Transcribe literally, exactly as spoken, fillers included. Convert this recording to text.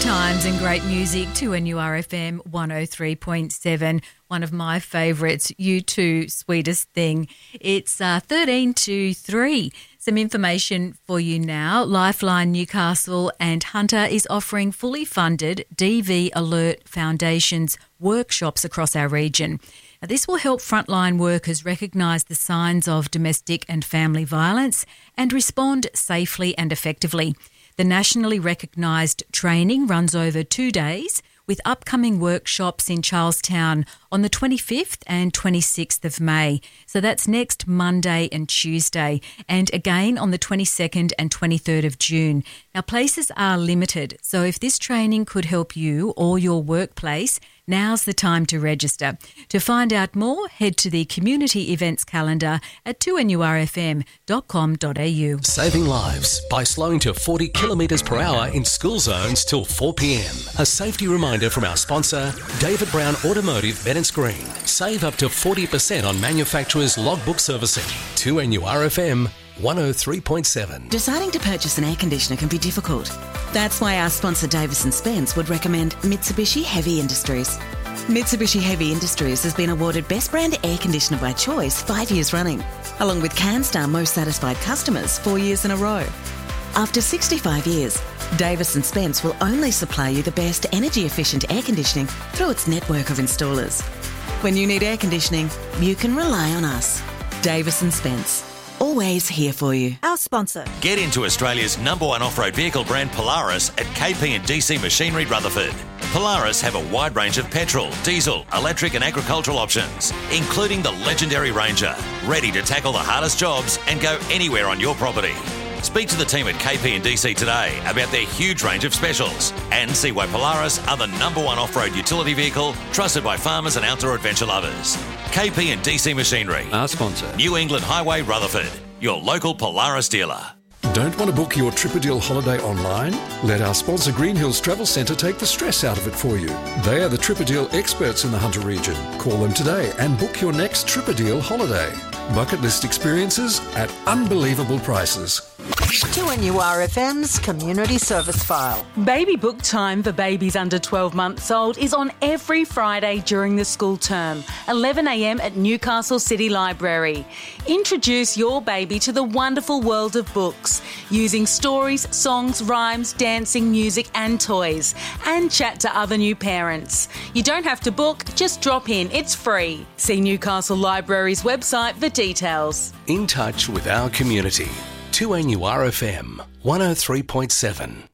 times and great music to N U R F M one oh three point seven. One of my favourites, U two, Sweetest Thing. It's uh, thirteen to three. Some information for you now. Lifeline Newcastle and Hunter is offering fully funded D V Alert Foundation's workshops across our region. Now, this will help frontline workers recognise the signs of domestic and family violence and respond safely and effectively. The nationally recognised training runs over two days with upcoming workshops in Charlestown on the twenty-fifth and twenty-sixth of May. So that's next Monday and Tuesday, and again on the twenty-second and twenty-third of June. Now, places are limited, so if this training could help you or your workplace, now's the time to register. To find out more, head to the community events calendar at two N U R F M dot com dot a u. Saving lives by slowing to forty kilometres per hour in school zones till four p m. A safety reminder from our sponsor, David Brown Automotive Bennetts Green. Save up to forty percent on manufacturers' logbook servicing. two N U R F M one oh three point seven. Deciding to purchase an air conditioner can be difficult. That's why our sponsor Davis and Spence would recommend Mitsubishi Heavy Industries. Mitsubishi Heavy Industries has been awarded Best Brand Air Conditioner by Choice five years running, along with CanStar Most Satisfied Customers four years in a row. After sixty-five years, Davis and Spence will only supply you the best energy-efficient air conditioning through its network of installers. When you need air conditioning, you can rely on us. Davis and Spence. Always here for you. Our sponsor. Get into Australia's number one off-road vehicle brand Polaris at K P and D C Machinery Rutherford. Polaris have a wide range of petrol, diesel, electric and agricultural options, including the legendary Ranger, ready to tackle the hardest jobs and go anywhere on your property. Speak to the team at K P and D C today about their huge range of specials and see why Polaris are the number one off-road utility vehicle trusted by farmers and outdoor adventure lovers. K P and D C Machinery. Our sponsor. New England Highway, Rutherford. Your local Polaris dealer. Don't want to book your Tripadil holiday online? Let our sponsor Green Hills Travel Centre take the stress out of it for you. They are the Tripadil experts in the Hunter region. Call them today and book your next Tripadil holiday. Bucket list experiences at unbelievable prices. two N U R F M's Community Service File. Baby book time for babies under twelve months old is on every Friday during the school term, eleven a m at Newcastle City Library. Introduce your baby to the wonderful world of books using stories, songs, rhymes, dancing, music and toys, and chat to other new parents. You don't have to book, just drop in. It's free. See Newcastle Library's website for details. In touch with our community. two N U R F M one oh three point seven.